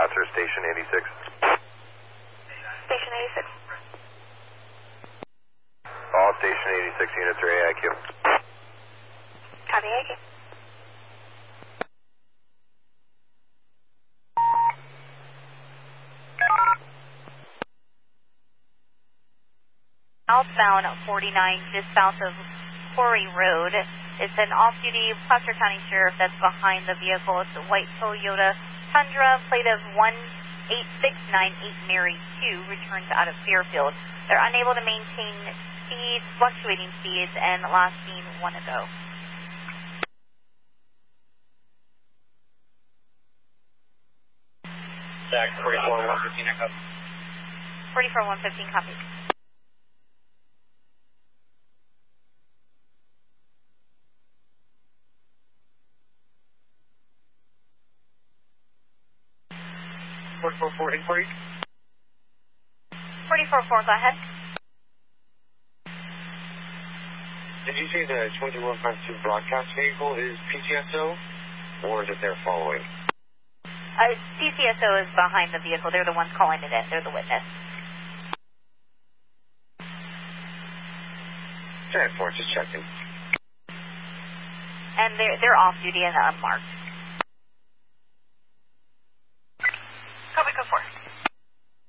answer Station 86. Station 86. All Station 86 units are AIQ. Copy, AIQ. Southbound 49, just south of Quarry Road. It's an off-duty Placer County Sheriff that's behind the vehicle. It's a white Toyota Tundra, plate of 18698 Mary 2, returns out of Fairfield. They're unable to maintain speeds, fluctuating speeds, and last seen 1 ago. Jack 44-115, I copy. 44-115, copy. For inquiry? 44-4, go ahead. Did you say the 2152 broadcast vehicle is PCSO, or is it their following? PCSO is behind the vehicle. They're the ones calling it in. They're the witness. 10-4, just checking. And they're off duty and unmarked.